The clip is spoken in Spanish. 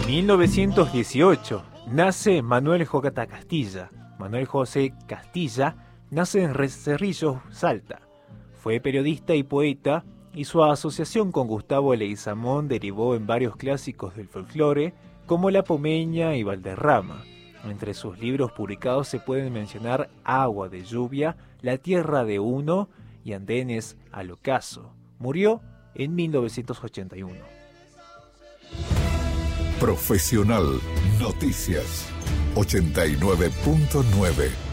1918 nace Manuel Jocata Castilla. Manuel José Castilla nace en Cerrillos, Salta. Fue periodista y poeta, y su asociación con Gustavo Leguizamón derivó en varios clásicos del folclore, como La Pomeña y Valderrama. Entre sus libros publicados se pueden mencionar Agua de lluvia, La tierra de uno y Andenes al ocaso. Murió en 1981. Profesional Noticias 89.9